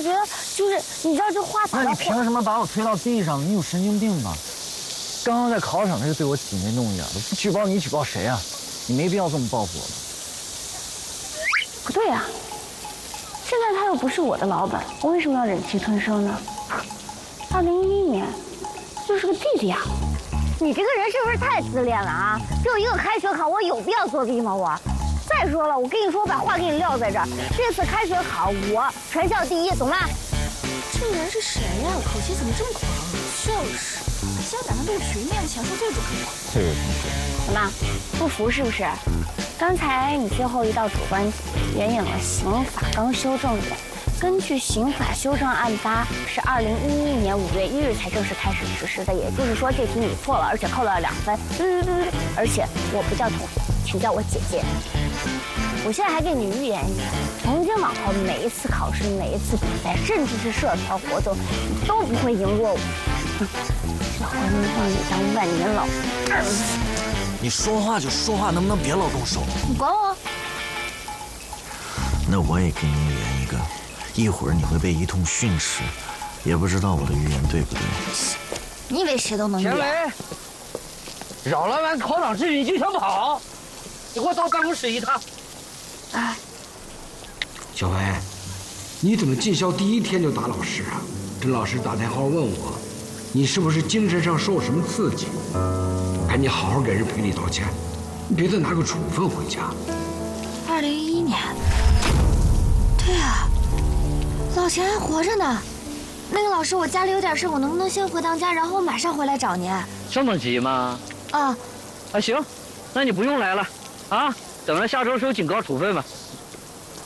觉得就是你知道这话打到…… 那你凭什么把我推到地上？你有神经病吧？刚刚在考场就对我挤眉弄眼的，不举报你举报谁啊？你没必要这么报复我吧？ 不对呀，现在他又不是我的老板，我为什么要忍气吞声呢？2011年，就是个弟弟啊！你这个人是不是太自恋了啊？就一个开学考，我有必要作弊吗？我。再说了，我跟你说，我把话给你撂在这儿，这次开学考我全校第一，懂吗？ 这个人是谁呀？口气怎么这么狂啊？就是，竟然敢在录取面前说这种话。 这位同学， 怎么不服是不是？刚才你最后一道主观题援引了刑法刚修正的，根据刑法修正案8是2011年5月1日才正式开始实施的，也就是说这题你错了，而且扣了2分。而且我不叫同学，请叫我姐姐。我现在还给你预言一下，从今往后每一次考试、每一次比赛，甚至是社团活动，你都不会赢过我。小花能让你当万年老二。 你说话就说话，能不能别老动手？ 你管我？ 那我也给你预言一个，一会儿你会被一通训斥，也不知道我的预言对不对。 你以为谁都能预田言？ 伟，扰乱完考场秩序你就想跑？你给我到办公室一趟。 哎， 小维，你怎么进校第1天就打老师啊？这老师打电话问我，你是不是精神上受什么刺激？赶紧好好给人赔礼道歉，别再拿个处分回家。 2011年，对啊，老钱还活着呢。那个老师，我家里有点事，我能不能先回趟家，然后我马上回来找您？ 这么急吗？ 啊， 行，那你不用来了，啊，等着下周收警告处分吧。